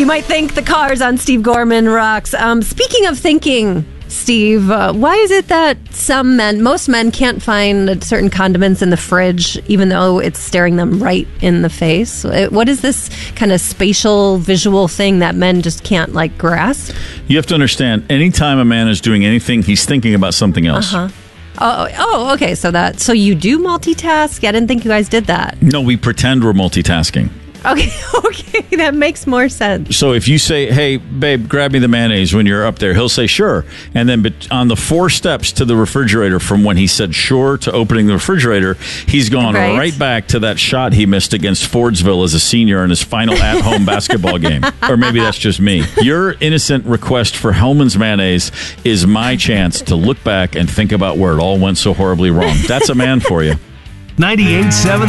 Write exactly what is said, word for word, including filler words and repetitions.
You might think the cars on Steve Gorman rocks. Um, speaking of thinking, Steve, uh, why is it that some men, most men, can't find certain condiments in the fridge, even though it's staring them right in the face? What is this kind of spatial, visual thing that men just can't, like, grasp? You have to understand, anytime a man is doing anything, he's thinking about something else. Uh-huh. Oh, oh, okay. So that, so you do multitask? I didn't think you guys did that. No, we pretend we're multitasking. Okay, okay, that makes more sense. So if you say, hey, babe, grab me the mayonnaise when you're up there, he'll say, sure. And then but on the four steps to the refrigerator from when he said sure to opening the refrigerator, he's gone right, right back to that shot he missed against Fordsville as a senior in his final at-home basketball game. Or maybe that's just me. Your innocent request for Hellman's mayonnaise is my chance to look back and think about where it all went so horribly wrong. That's a man for you. ninety-eight point seven